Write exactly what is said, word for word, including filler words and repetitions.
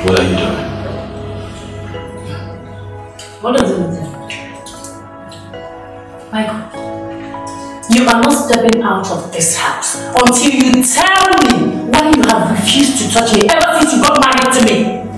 What are you doing? What does it mean? Michael, you are not stepping out of this house until you tell me why you have refused to touch me ever since you got married to me.